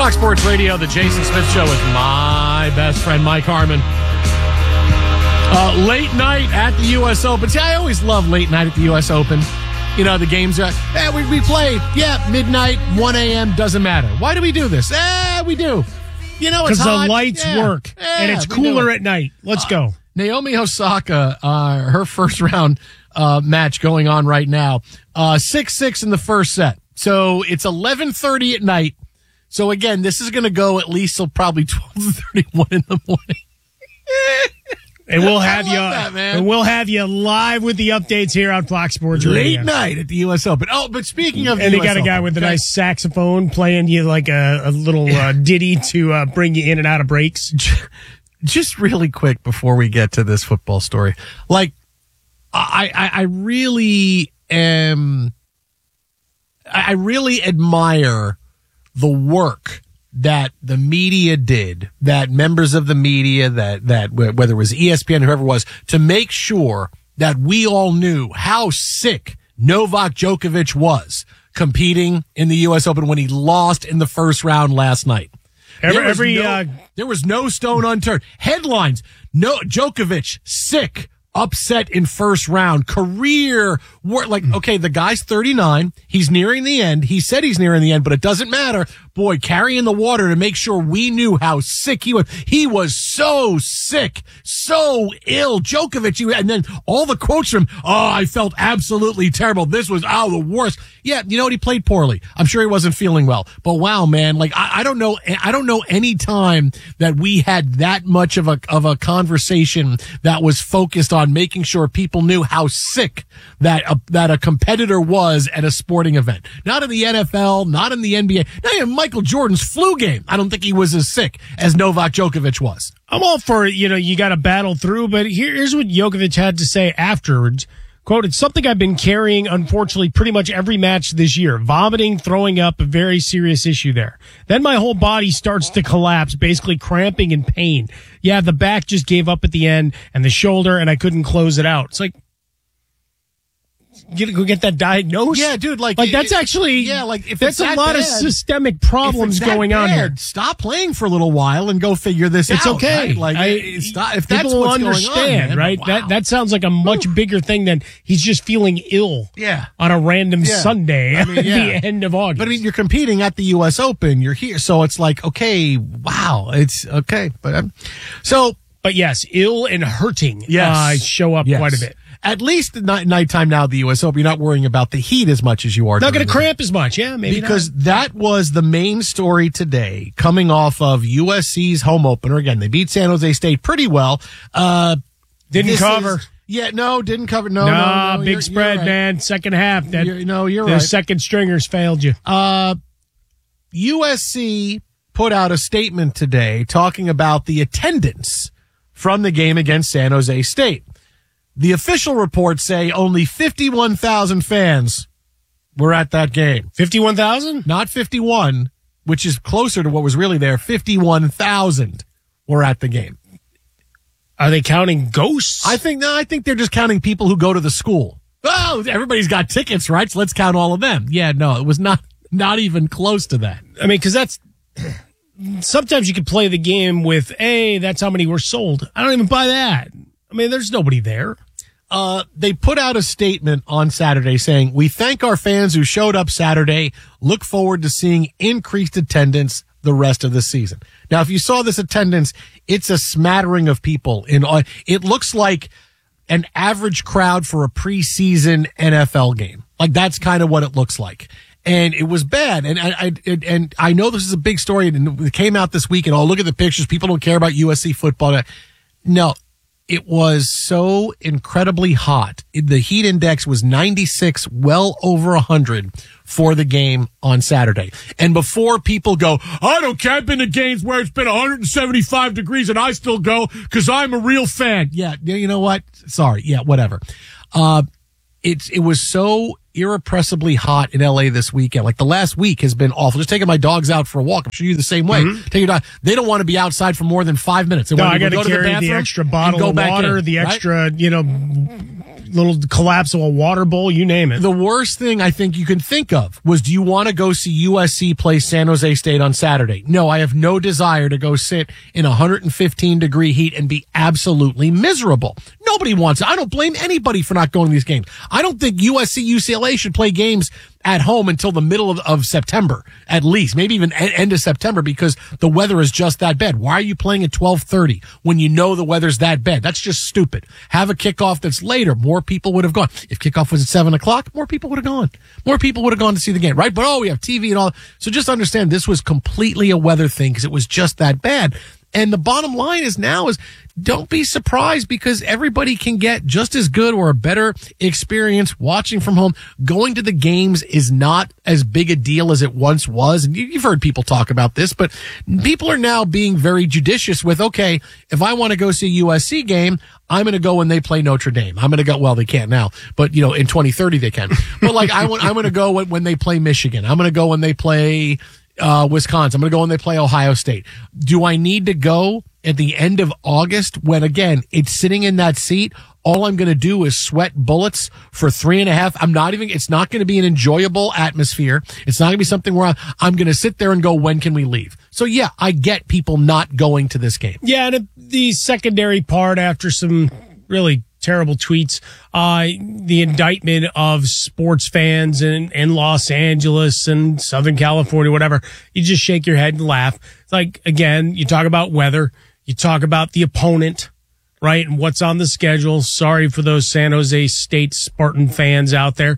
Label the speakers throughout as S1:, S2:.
S1: Fox Sports Radio, the Jason Smith Show with my best friend, Mike Harmon. Late night at the U.S. Open. See, I always love late night at the U.S. Open. You know, the games are, we play, midnight, 1 a.m., doesn't matter. Why do we do this? We do. You know, it's hot.
S2: Because the lights work, and it's cooler at night. Let's go.
S1: Naomi Osaka, her first round match going on right now. 6-6 in the first set. So it's 11:30 at night. So again, this is going to go at least till probably 12:31 in the morning.
S2: And we'll have
S1: you,
S2: have you live with the updates here on Fox Sports Radio.
S1: Late night at the U.S. Open. Oh, but speaking of,
S2: and they got a guy with a nice saxophone playing you like a little ditty to bring you in and out of breaks.
S1: Just really quick before we get to this football story, like I really am. I really admire the work that the media did, that members of the media, that whether it was ESPN, whoever it was, to make sure that we all knew how sick Novak Djokovic was competing in the U.S. Open when he lost in the first round last night. There was no stone unturned. Headlines: No Djokovic sick, upset in first round, career work. Like, okay, the guy's 39. He's nearing the end. He said he's nearing the end, but it doesn't matter. Boy, carrying the water to make sure we knew how sick he was. He was so sick, so ill. Djokovic, and then all the quotes from, I felt absolutely terrible. This was, the worst. Yeah, you know what? He played poorly. I'm sure he wasn't feeling well. But wow, man, like, I don't know any time that we had that much of a conversation that was focused on making sure people knew how sick that a competitor was at a sporting event. Not in the NFL, not in the NBA, not even Michael Jordan's flu game. I don't think he was as sick as Novak Djokovic was.
S2: I'm all for it. You know, you got to battle through, but here's what Djokovic had to say afterwards. Quote, "It's something I've been carrying, unfortunately, pretty much every match this year. Vomiting, throwing up, a very serious issue there. Then my whole body starts to collapse, basically cramping in pain. Yeah, the back just gave up at the end, and the shoulder, and I couldn't close it out." It's like, go get that diagnosed?
S1: Yeah, dude, like
S2: that's actually,
S1: if
S2: that's a lot of systemic problems going on here.
S1: Stop playing for a little while and go figure this out.
S2: It's okay.
S1: Right? Like, if that's
S2: people
S1: what's
S2: understand,
S1: going on,
S2: right?
S1: Wow.
S2: That sounds like a much bigger thing than he's just feeling ill.
S1: Yeah.
S2: On a random Sunday at the end of August.
S1: But I mean, you're competing at the U.S. Open. You're here, so it's like, okay, wow, it's okay. But
S2: But yes, ill and hurting. Show up quite a bit.
S1: At least at nighttime now at the U.S. Open, you're not worrying about the heat as much as you are.
S2: Not going to cramp as much, maybe
S1: because that was the main story today, coming off of USC's home opener. Again, they beat San Jose State pretty well.
S2: Didn't cover.
S1: Didn't cover. No,
S2: big spread, right, man. Second half.
S1: You're
S2: right.
S1: The
S2: second stringers failed you.
S1: USC put out a statement today talking about the attendance from the game against San Jose State. The official reports say only 51,000 fans were at that game.
S2: 51,000?
S1: Not 51, which is closer to what was really there. 51,000 were at the game.
S2: Are they counting ghosts?
S1: I think they're just counting people who go to the school. Oh, everybody's got tickets, right? So let's count all of them. Yeah, no, it was not even close to that.
S2: I mean, because that's... Sometimes you could play the game with, that's how many were sold. I don't even buy that. I mean, there's nobody there.
S1: They put out a statement on Saturday saying, "We thank our fans who showed up Saturday. Look forward to seeing increased attendance the rest of the season." Now, if you saw this attendance, it's a smattering of people. It looks like an average crowd for a preseason NFL game. Like, that's kind of what it looks like. And it was bad. And I know this is a big story, and it came out this week, and look at the pictures. People don't care about USC football. No. It was so incredibly hot. The heat index was 96, well over 100 for the game on Saturday. And before people go, "I don't care, I've been to games where it's been 175 degrees and I still go because I'm a real fan." Yeah, you know what? Sorry. Yeah, whatever. It was so irrepressibly hot in LA this weekend. Like the last week has been awful. Just taking my dogs out for a walk. I'm sure you're the same way. Take your dog. They don't want to be outside for more than 5 minutes. They want
S2: I got to
S1: go
S2: carry
S1: to the bathroom,
S2: the extra bottle of water, the extra, little collapsible water bowl, you name it.
S1: The worst thing I think you can think of was, do you want to go see USC play San Jose State on Saturday? No, I have no desire to go sit in 115-degree heat and be absolutely miserable. Nobody wants it. I don't blame anybody for not going to these games. I don't think USC, UCLA should play games at home until the middle of September, at least, maybe even end of September, because the weather is just that bad. Why are you playing at 12:30 when you know the weather's that bad? That's just stupid. Have a kickoff that's later. More people would have gone. If kickoff was at 7 o'clock, more people would have gone. More people would have gone to see the game, right? But we have TV and all. So just understand this was completely a weather thing because it was just that bad. And the bottom line is don't be surprised, because everybody can get just as good or a better experience watching from home. Going to the games is not as big a deal as it once was. And you've heard people talk about this, but people are now being very judicious with, okay, if I want to go see a USC game, I'm going to go when they play Notre Dame. I'm going to go, well, they can't now, but in 2030 they can. But like, I'm going to go when they play Michigan. I'm going to go when they play Wisconsin. I'm going to go when they play Ohio State. Do I need to go at the end of August when, again, it's sitting in that seat? All I'm going to do is sweat bullets for 3.5. It's not going to be an enjoyable atmosphere. It's not going to be something where I'm going to sit there and go, when can we leave? So yeah, I get people not going to this game.
S2: Yeah. And the secondary part, after some really terrible tweets, the indictment of sports fans in Los Angeles and Southern California, whatever, you just shake your head and laugh. It's like, again, you talk about weather, you talk about the opponent, right? And what's on the schedule. Sorry for those San Jose State Spartan fans out there.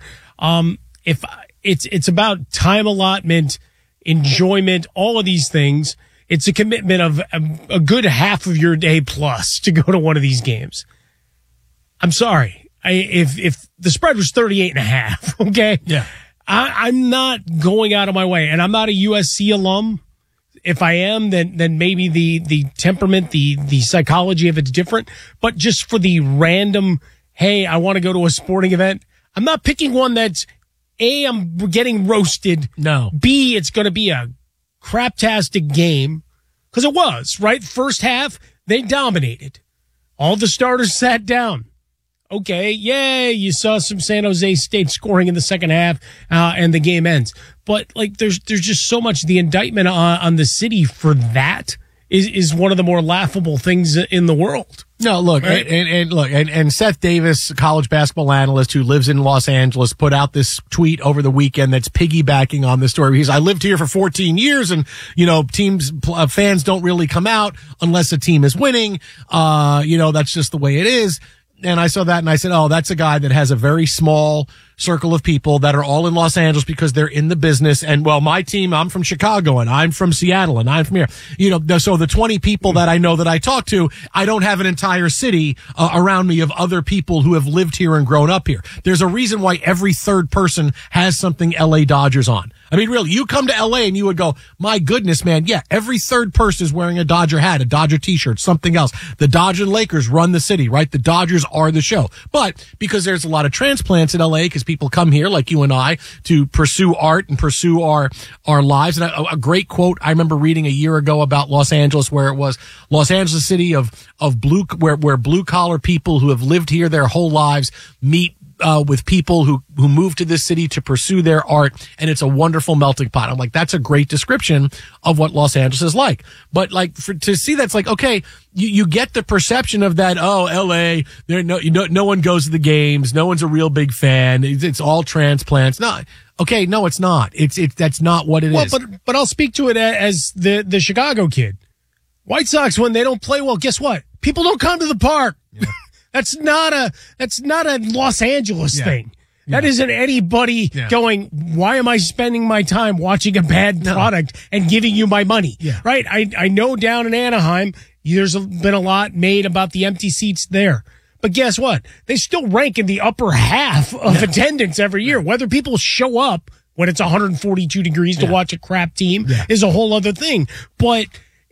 S2: If it's about time allotment, enjoyment, all of these things, it's a commitment of a good half of your day plus to go to one of these games. I'm sorry. If the spread was 38.5, okay?
S1: Yeah.
S2: I'm not going out of my way, and I'm not a USC alum. If I am, then maybe the temperament, the psychology of it's different. But just for the random, hey, I want to go to a sporting event, I'm not picking one that's, A, I'm getting roasted.
S1: No.
S2: B, it's going to be a craptastic game. Because it was, right? First half, they dominated. All the starters sat down. Okay, yay, you saw some San Jose State scoring in the second half, and the game ends. But like, there's just so much. The indictment on the city for that is one of the more laughable things in the world.
S1: No, look, right? and Seth Davis, college basketball analyst who lives in Los Angeles, put out this tweet over the weekend that's piggybacking on this story. I lived here for 14 years, and fans don't really come out unless a team is winning. That's just the way it is. And I saw that and I said, oh, that's a guy that has a very small circle of people that are all in Los Angeles because they're in the business. And well, my team, I'm from Chicago and I'm from Seattle and I'm from here. So the 20 people that I know that I talk to, I don't have an entire city around me of other people who have lived here and grown up here. There's a reason why every third person has something LA Dodgers on. I mean, really, you come to LA and you would go, my goodness, man. Yeah, every third person is wearing a Dodger hat, a Dodger t-shirt, something else. The Dodgers and Lakers run the city, right? The Dodgers are the show. But because there's a lot of transplants in LA, because people come here like you and I to pursue art and pursue our lives. And a great quote I remember reading a year ago about Los Angeles, where it was Los Angeles, city of where blue collar people who have lived here their whole lives meet with people who move to this city to pursue their art, and it's a wonderful melting pot. I'm like, that's a great description of what Los Angeles is like. But like, to see that's like, okay, you get the perception of that. Oh, LA, no one goes to the games, no one's a real big fan. It's all transplants. No, okay, no, it's not. That's not what it is.
S2: But I'll speak to it as the Chicago kid. White Sox, when they don't play well, guess what? People don't come to the park. Yeah. That's not a Los Angeles thing. Yeah. That isn't anybody going, why am I spending my time watching a bad product and giving you my money? Yeah. Right? I know down in Anaheim, there's been a lot made about the empty seats there. But guess what? They still rank in the upper half of attendance every year. Whether people show up when it's 142 degrees to watch a crap team is a whole other thing. But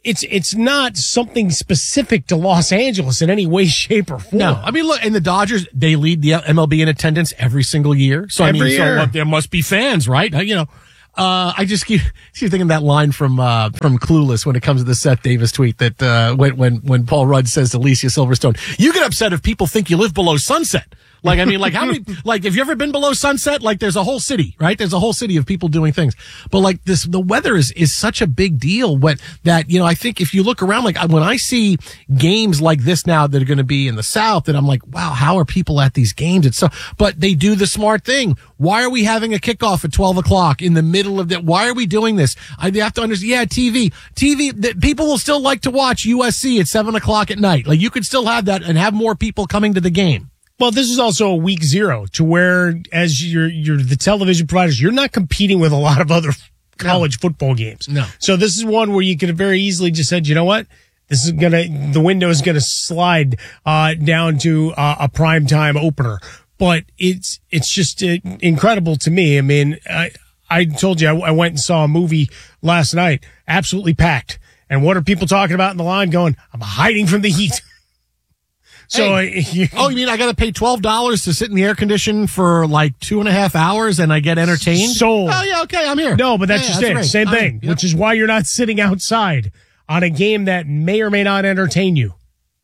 S2: it's not something specific to Los Angeles in any way, shape, or form.
S1: No, I mean, look, and the Dodgers, they lead the MLB in attendance every single year. So,
S2: Every year.
S1: So there must be fans, right? I just keep thinking that line from Clueless when it comes to the Seth Davis tweet that, when Paul Rudd says to Alicia Silverstone, you get upset if people think you live below Sunset. Like, I mean, like how many, like, have you ever been below Sunset? Like, there's a whole city, right? There's a whole city of people doing things. But like the weather is such a big deal I think if you look around, like when I see games like this now that are going to be in the South, that I'm like, wow, how are people at these games? But they do the smart thing. Why are we having a kickoff at 12 o'clock in the middle of that? Why are we doing this? They have to understand. Yeah, TV, people will still like to watch USC at 7 o'clock at night. Like you could still have that and have more people coming to the game.
S2: Well, this is also a week zero to where, as you're the television providers, you're not competing with a lot of other college football games.
S1: No.
S2: So this is one where you could have very easily just said, you know what? The window is gonna slide, down to a primetime opener. But it's just incredible to me. I mean, I told you I went and saw a movie last night, absolutely packed. And what are people talking about in the line going, I'm hiding from the heat. So,
S1: you mean I got to pay $12 to sit in the air condition for like 2.5 hours and I get entertained?
S2: Sold.
S1: Oh yeah, okay, I'm here.
S2: No, but that's just it.
S1: Great.
S2: Same thing,
S1: Yep.
S2: Which is why you're not sitting outside on a game that may or may not entertain you.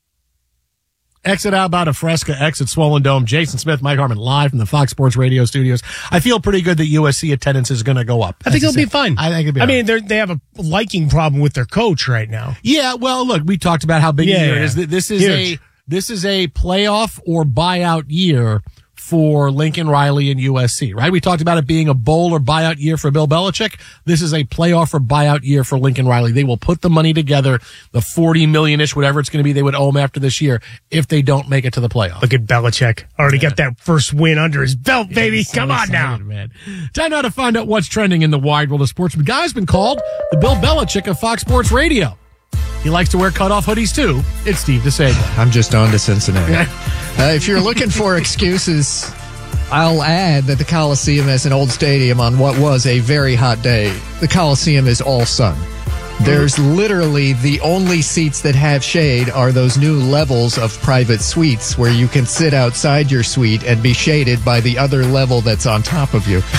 S1: Exit out about a Fresca, exit Swollen Dome. Jason Smith, Mike Harmon, live from the Fox Sports Radio studios. I feel pretty good that USC attendance is going to go up.
S2: I think it'll be fine.
S1: I think it'll be.
S2: I mean, they have a liking problem with their coach right now.
S1: Yeah, well, look, we talked about how big a year it is. This is a playoff or buyout year for Lincoln Riley and USC, right? We talked about it being a bowl or buyout year for Bill Belichick. This is a playoff or buyout year for Lincoln Riley. They will put the money together, the 40 million-ish, whatever it's going to be, they would owe him after this year if they don't make it to the playoff.
S2: Look at Belichick. Already got that first win under his belt, baby. Come on now.
S1: Man. Time now to find out what's trending in the wide world of sports. The guy's been called the Bill Belichick of Fox Sports Radio. He likes to wear cutoff hoodies, too. It's Steve DeSago.
S3: I'm just on to Cincinnati. If you're looking for excuses, I'll add that the Coliseum is an old stadium on what was a very hot day. The Coliseum is all sun. There's literally the only seats that have shade are those new levels of private suites where you can sit outside your suite and be shaded by the other level that's on top of you.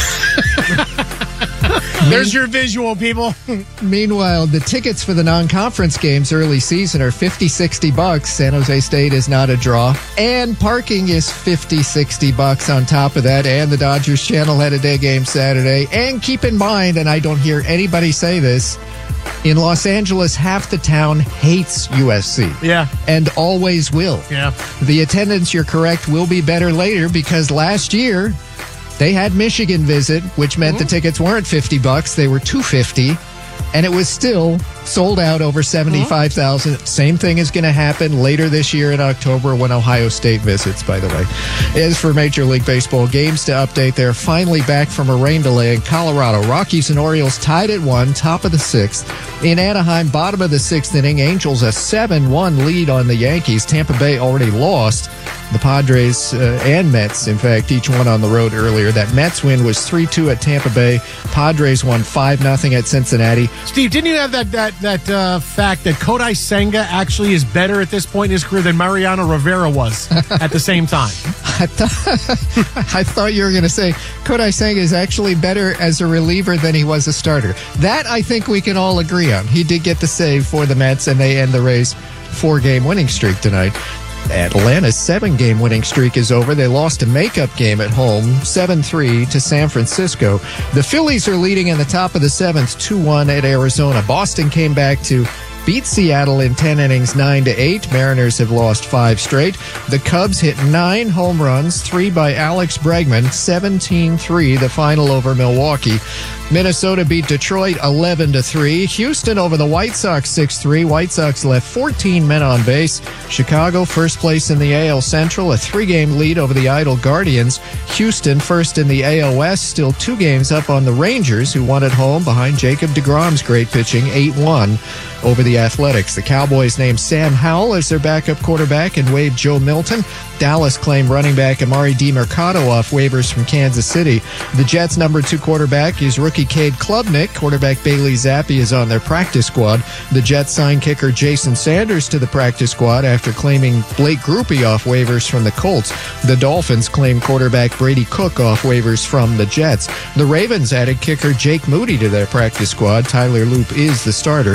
S2: There's your visual, people.
S3: Meanwhile, the tickets for the non-conference games early season are $50-$60. San Jose State is not a draw. And parking is $50-$60 on top of that. And the Dodgers Channel had a day game Saturday. And keep in mind, and I don't hear anybody say this, in Los Angeles, half the town hates USC.
S1: Yeah.
S3: And always will.
S1: Yeah.
S3: The attendance, you're correct, will be better later because last year they had Michigan visit, which meant the tickets weren't $50, they were $250, and it was still sold out over 75,000. Same thing is going to happen later this year in October when Ohio State visits, by the way. As for Major League Baseball games to update, they're finally back from a rain delay in Colorado. Rockies and Orioles tied at 1, top of the 6th. In Anaheim, bottom of the 6th inning, Angels a 7-1 lead on the Yankees. Tampa Bay already lost. The Padres and Mets, in fact, each one on the road earlier. That Mets win was 3-2 at Tampa Bay. Padres won 5-0 at Cincinnati.
S1: Steve, didn't you have that fact that Kodai Senga actually is better at this point in his career than Mariano Rivera was at the same time?
S3: I thought you were going to say Kodai Senga is actually better as a reliever than he was a starter. That I think we can all agree on. He did get the save for the Mets, and they end the Rays' 4-game winning streak tonight. Atlanta's 7-game winning streak is over. They lost a makeup game at home, 7-3 to San Francisco. The Phillies are leading in the top of the 7th, 2-1 at Arizona. Boston came back to beat Seattle in 10 innings, 9-8. Mariners have lost 5 straight. The Cubs hit 9 home runs, 3 by Alex Bregman, 17-3, the final over Milwaukee. Minnesota beat Detroit 11-3. Houston over the White Sox 6-3. White Sox left 14 men on base. Chicago first place in the AL Central, a 3-game lead over the idle Guardians. Houston first in the AL West, still 2 games up on the Rangers, who won at home behind Jacob deGrom's great pitching, 8-1 over the Athletics. The Cowboys named Sam Howell as their backup quarterback and waived Joe Milton. Dallas claimed running back Amari DiMercato off waivers from Kansas City. The Jets' number 2 quarterback is rookie rookie Cade Klubnik. Quarterback Bailey Zappi is on their practice squad. The Jets signed kicker Jason Sanders to the practice squad after claiming Blake Grupe off waivers from the Colts. The Dolphins claimed quarterback Brady Cook off waivers from the Jets. The Ravens added kicker Jake Moody to their practice squad. Tyler Loop is the starter.